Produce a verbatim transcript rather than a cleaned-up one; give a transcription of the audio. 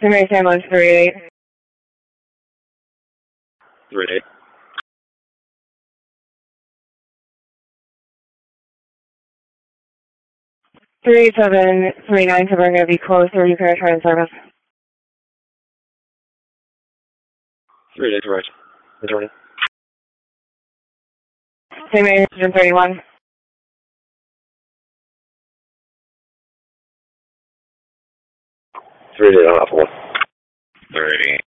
Primary ambulance three eight. three eight. three seven three nine, so we're going to be close to you can try and service. three eight, right. Returning. Same agent thirty-one. three eight on Alpha one. three.